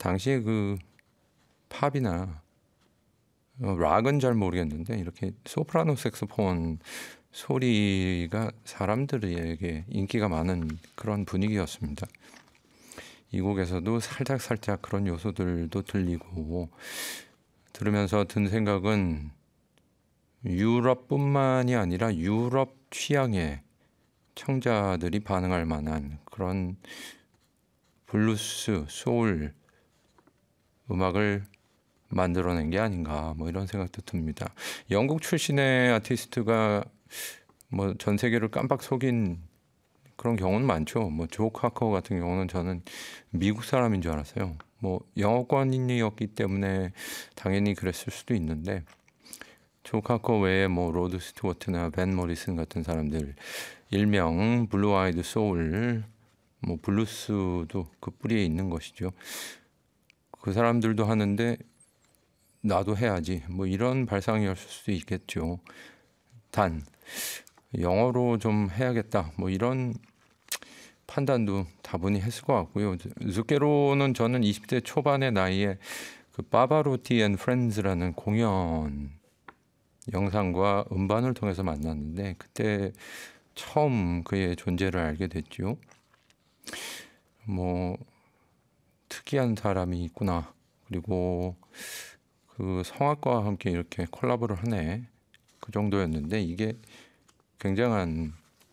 당시에 그 팝이나 락은 잘 모르겠는데 이렇게 소프라노 색소폰 소리가 사람들에게 인기가 많은 그런 분위기였습니다. 이 곡에서도 살짝 그런 요소들도 들리고, 들으면서 든 생각은 유럽뿐만이 아니라 유럽 취향의 청자들이 반응할 만한 그런 블루스, 소울 음악을 만들어낸 게 아닌가, 뭐 이런 생각도 듭니다. 영국 출신의 아티스트가 뭐 전 세계를 깜빡 속인 그런 경우는 많죠. 뭐 조 카커 같은 경우는 저는 미국 사람인 줄 알았어요. 뭐 영어권인이었기 때문에 당연히 그랬을 수도 있는데, 조 카커 외에 뭐 로드 스튜어트나 벤 모리슨 같은 사람들, 일명 블루 아이드 소울, 뭐 블루스도 그 뿌리에 있는 것이죠. 그 사람들도 하는데 나도 해야지, 뭐 이런 발상이었을 수도 있겠죠. 단 영어로 좀 해야겠다, 뭐 이런 판단도 다분히 했을 것 같고요. zucchero는 저는 20대 초반의 나이에 그 바바로티 앤 프렌즈라는 공연 영상과 음반을 통해서 만났는데, 그때 처음 그의 존재를 알게 됐죠. 뭐 특이한 사람이 있구나, 그리고 그 성악과와 함께 이렇게 콜라보를 하네, 그 정도였는데 이게 굉장한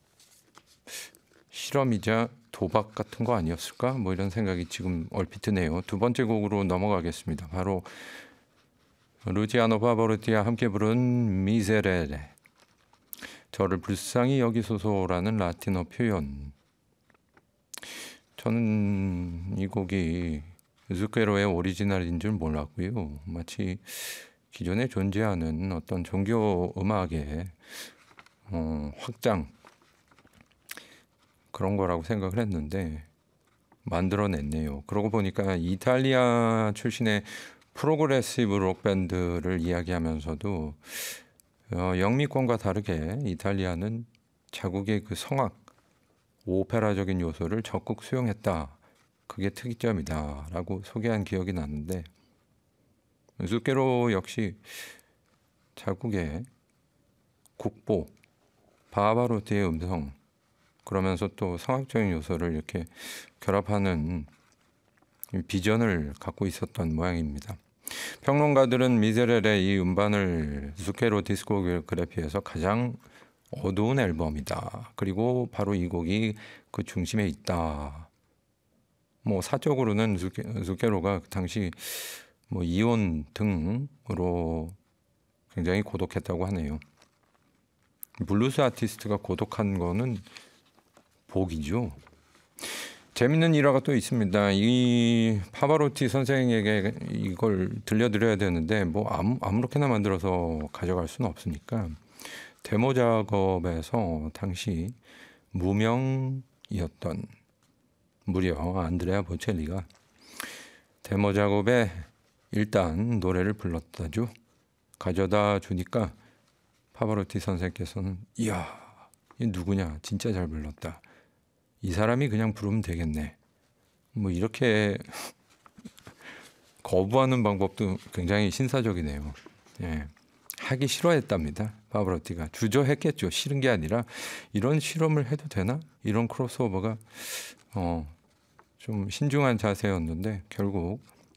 실험이자 도박 같은 거 아니었을까, 뭐 이런 생각이 지금 얼핏 드네요. 두 번째 곡으로 넘어가겠습니다. 바로 루치아노 파바로티와 함께 부른 미세레레, 저를 불쌍히 여기소서라는 라틴어 표현. 저는 이 곡이 zucchero의 오리지널인 줄 몰랐고요. 마치 기존에 존재하는 어떤 종교 음악의 확장, 그런 거라고 생각을 했는데 만들어냈네요. 그러고 보니까 이탈리아 출신의 프로그레시브 록 밴드를 이야기하면서도 영미권과 다르게 이탈리아는 자국의 그 성악, 오페라적인 요소를 적극 수용했다, 그게 특이점이다 라고 소개한 기억이 나는데, zucchero 역시 자국의 국보, 바바로티의 음성, 그러면서 또 성악적인 요소를 이렇게 결합하는 비전을 갖고 있었던 모양입니다. 평론가들은 미제렐의 이 음반을 zucchero 디스코그래피에서 가장 어두운 앨범이다, 그리고 바로 이 곡이 그 중심에 있다. 뭐 사적으로는 zucchero가 그 당시 뭐 이혼 등으로 굉장히 고독했다고 하네요. 블루스 아티스트가 고독한 거는 복이죠. 재밌는 일화가 또 있습니다. 이 파바로티 선생에게 이걸 들려드려야 되는데 뭐 아무렇게나 만들어서 가져갈 수는 없으니까, 데모 작업에서 당시 무명이었던 무려 안드레아 보첼리가 데모 작업에 일단 노래를 불렀다죠. 가져다 주니까 파바로티 선생께서는 이야, 이 누구냐, 진짜 잘 불렀다, 이 사람이 그냥 부르면 되겠네, 뭐 이렇게 거부하는 방법도 굉장히 신사적이네요. 예. 하기 싫어했답니다. 파바로티가 주저했겠죠. 싫은 게 아니라 이런 실험을 해도 되나, 이런 크로스오버가 좀 신중한 자세였는데 결국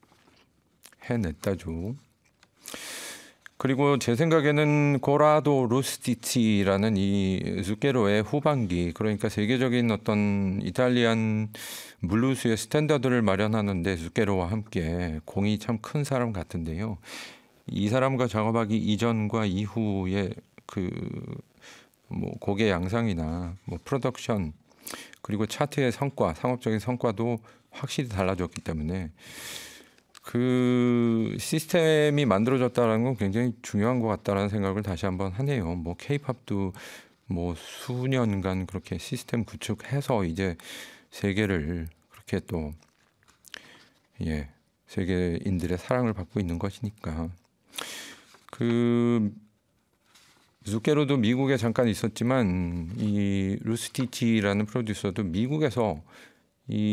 해냈다죠. 그리고 제 생각에는 고라도 루스티치라는 이 zucchero의 후반기, 그러니까 세계적인 어떤 이탈리안 블루스의 스탠다드를 마련하는데 zucchero와 함께 공이 참 큰 사람 같은데요. 이 사람과 작업하기 이전과 이후에 그 뭐 곡의 양상이나 뭐 프로덕션, 그리고 차트의 성과, 상업적인 성과도 확실히 달라졌기 때문에 그 시스템이 만들어졌다는 건 굉장히 중요한 것 같다는 생각을 다시 한번 하네요. 뭐 K-팝도 뭐 수년간 그렇게 시스템 구축해서 이제 세계를 그렇게 또 세계인들의 사랑을 받고 있는 것이니까. 그 zucchero도 미국에 잠깐 있었지만 이 루스티치라는 프로듀서도 미국에서 이